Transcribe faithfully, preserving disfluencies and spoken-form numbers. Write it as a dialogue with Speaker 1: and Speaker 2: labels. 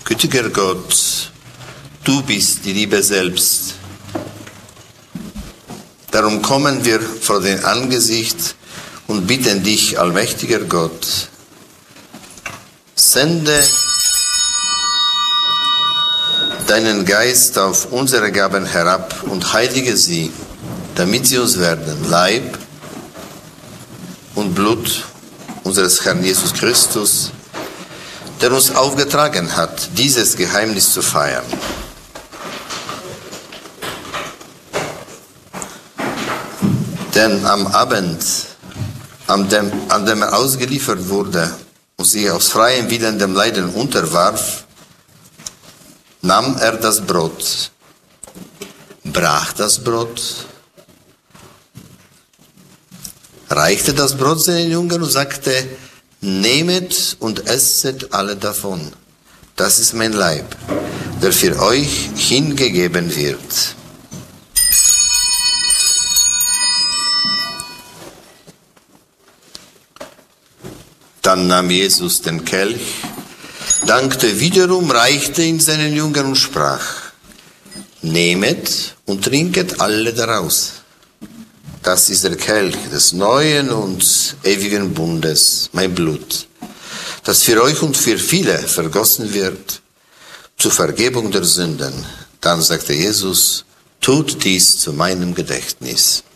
Speaker 1: Gütiger Gott, du bist die Liebe selbst. Darum kommen wir vor dein Angesicht und bitten dich, allmächtiger Gott, sende deinen Geist auf unsere Gaben herab und heilige sie, damit sie uns werden Leib und Blut unseres Herrn Jesus Christus, der uns aufgetragen hat, dieses Geheimnis zu feiern. Denn am Abend, an dem, an dem er ausgeliefert wurde und sich aus freiem Willen dem Leiden unterwarf, nahm er das Brot, brach das Brot, reichte das Brot seinen Jüngern und sagte, nehmet und esset alle davon. Das ist mein Leib, der für euch hingegeben wird. Dann nahm Jesus den Kelch, dankte wiederum, reichte ihn seinen Jüngern und sprach, nehmet und trinket alle daraus. Das ist der Kelch des neuen und ewigen Bundes, mein Blut, das für euch und für viele vergossen wird, zur Vergebung der Sünden. Dann sagte Jesus, tut dies zu meinem Gedächtnis.